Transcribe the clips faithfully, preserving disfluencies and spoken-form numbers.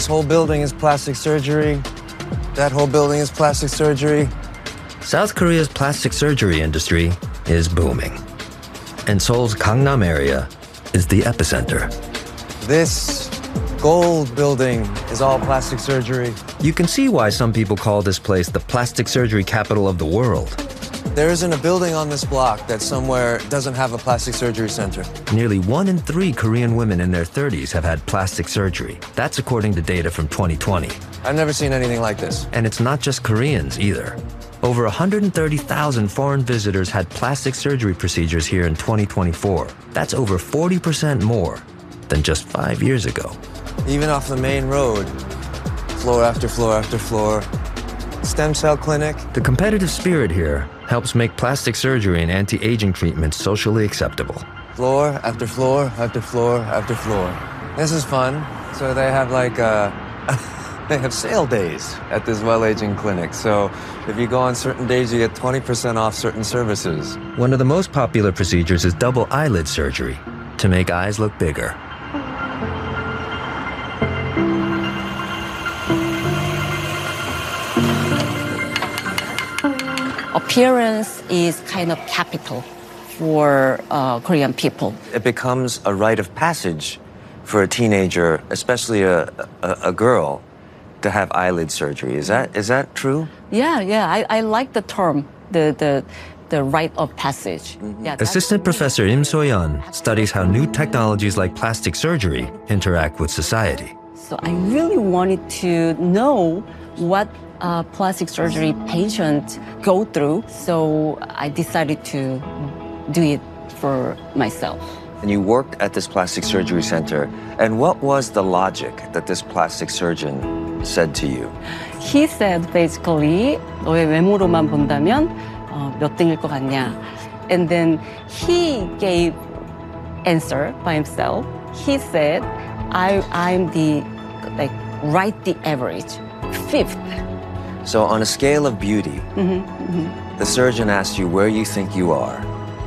This whole building is plastic surgery. That whole building is plastic surgery. South Korea's plastic surgery industry is booming. And Seoul's Gangnam area is the epicenter. This gold building is all plastic surgery. You can see why some people call this place the plastic surgery capital of the world. There isn't a building on this block that somewhere doesn't have a plastic surgery center. Nearly one in three Korean women in their thirties have had plastic surgery. That's according to data from twenty twenty. I've never seen anything like this. And it's not just Koreans either. Over one hundred thirty thousand foreign visitors had plastic surgery procedures here in twenty twenty-four. That's over forty percent more than just five years ago. Even off the main road, floor after floor after floor. Stem cell clinic. The competitive spirit here helps make plastic surgery and anti-aging treatments socially acceptable. Floor after floor after floor after floor. This is fun. So they have like uh, they have sale days at this well-aging clinic. So if you go on certain days, you get twenty percent off certain services. One of the most popular procedures is double eyelid surgery to make eyes look bigger. Appearance is kind of capital for uh, Korean people. It becomes a rite of passage for a teenager, especially a, a, a girl, to have eyelid surgery. Is that is that true? Yeah, yeah. I, I like the term, the the the rite of passage. Mm-hmm. Yeah, Assistant Professor Im So-yeon studies how new technologies like plastic surgery interact with society. So I really wanted to know what uh, plastic surgery patients go through. So I decided to do it for myself. And you worked at this plastic surgery center. And what was the logic that this plastic surgeon said to you? He said basically, 너의 외모로만 본다면 어, 몇 등일 것 같냐? And then he gave answer by himself. He said, I, I'm the, like, right the average, fifth. So on a scale of beauty, Mm-hmm, mm-hmm. the surgeon asked you where you think you are.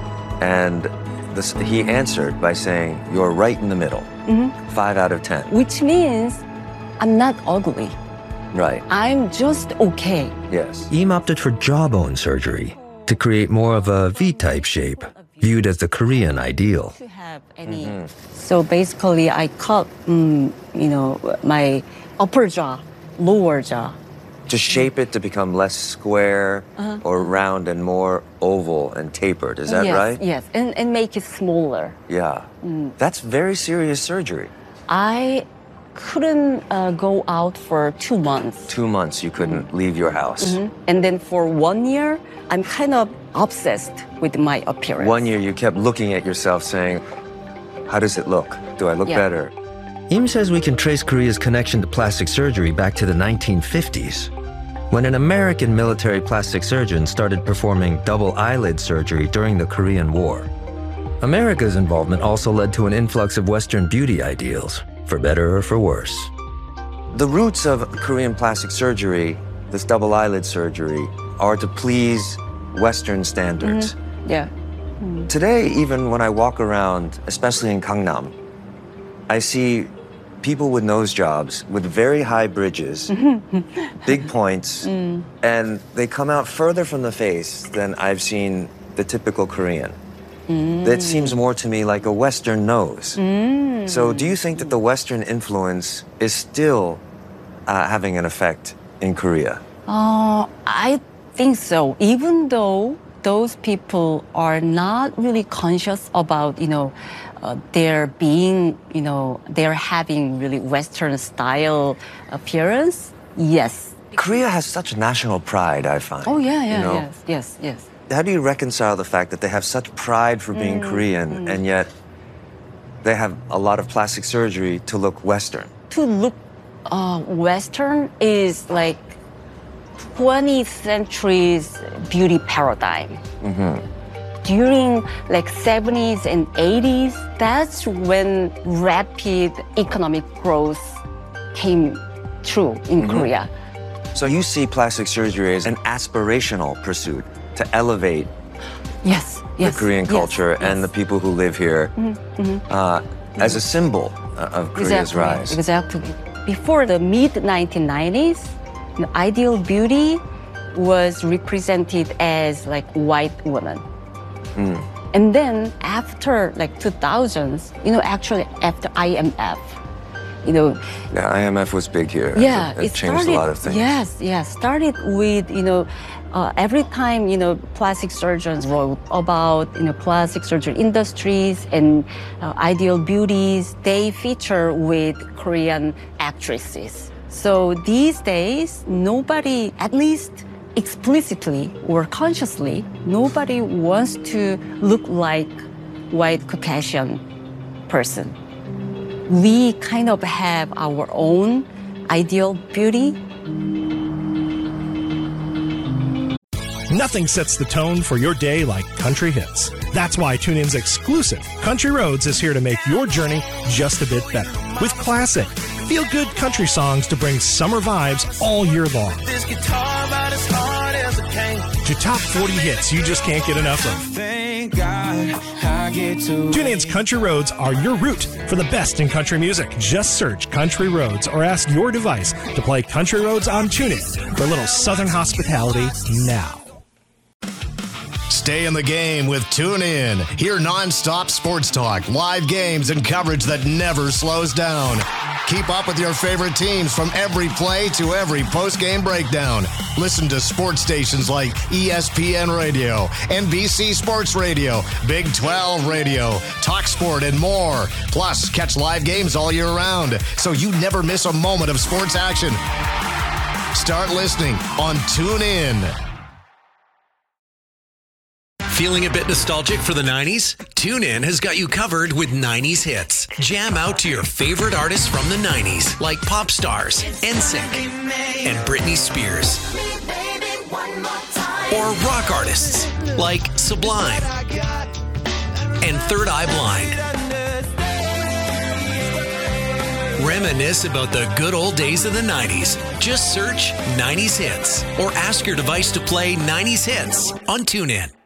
And this, he answered by saying, you're right in the middle, Mm-hmm. five out of ten. Which means I'm not ugly. Right, I'm just okay. yes. Im opted for jawbone surgery to create more of a V-type shape, viewed as the Korean ideal. To have any. So basically, I cut, mm, you know, my upper jaw, lower jaw. To shape it to become less square Uh-huh. or round and more oval and tapered, is that yes, right? Yes, and, and make it smaller. Yeah. That's very serious surgery. I couldn't uh, go out for two months. Two months you couldn't leave your house. And then for one year, I'm kind of obsessed with my appearance. One year you kept looking at yourself saying, how does it look? Do I look Yeah. better? Im says we can trace Korea's connection to plastic surgery back to the nineteen fifties, when an American military plastic surgeon started performing double eyelid surgery during the Korean War. America's involvement also led to an influx of Western beauty ideals, for better or for worse. The roots of Korean plastic surgery, this double eyelid surgery, are to please Western standards. Yeah. Today, even when I walk around, especially in Gangnam, I see people with nose jobs with very high bridges, big points, and they come out further from the face than I've seen the typical Korean. That seems more to me like a Western nose. So do you think that the Western influence is still uh, having an effect in Korea? Uh, I think so. Even though those people are not really conscious about, you know, uh, their being, you know, they're having really Western style appearance. Yes. Korea has such national pride, I find. Oh yeah, yeah, you know? yes, yes, yes. How do you reconcile the fact that they have such pride for being Korean and yet they have a lot of plastic surgery to look Western? To look uh, Western is like twentieth century's beauty paradigm. During like seventies and eighties, that's when rapid economic growth came true in Korea. So you see plastic surgery as an aspirational pursuit to elevate Yes, yes. the Korean yes, culture yes. and the people who live here uh, as a symbol uh, of Korea's Exactly, rise. exactly. before the mid nineteen nineties, the ideal beauty was represented as like white woman. Mm. And then after like two thousands, you know, actually after I M F, you know. Yeah, I M F was big here. Yeah, it, it, it changed started, a lot of things. Yes, yes. Started with, you know, uh, every time, you know, plastic surgeons wrote about, you know, plastic surgery industries and uh, ideal beauties, they feature with Korean actresses. So these days, nobody, at least explicitly or consciously, nobody wants to look like white Caucasian person. We kind of have our own ideal beauty. Nothing sets the tone for your day like country hits. That's why TuneIn's exclusive Country Roads is here to make your journey just a bit better. With classic, feel-good country songs to bring summer vibes all year long. This guitar about as hard as it came. To top forty hits you just can't get enough of. Thank God I get to TuneIn's Country Roads are your route for the best in country music. Just search Country Roads or ask your device to play Country Roads on TuneIn for a little Southern hospitality now. Stay in the game with TuneIn. Hear non-stop sports talk, live games, and coverage that never slows down. Keep up with your favorite teams from every play to every post-game breakdown. Listen to sports stations like E S P N Radio, N B C Sports Radio, Big twelve Radio, TalkSport, and more. Plus, catch live games all year round, so you never miss a moment of sports action. Start listening on TuneIn. Feeling a bit nostalgic for the nineties? TuneIn has got you covered with nineties hits. Jam out to your favorite artists from the nineties, like pop stars, N Sync, and Britney Spears. Or rock artists, like Sublime and Third Eye Blind. Reminisce about the good old days of the nineties. Just search nineties hits or ask your device to play nineties hits on TuneIn.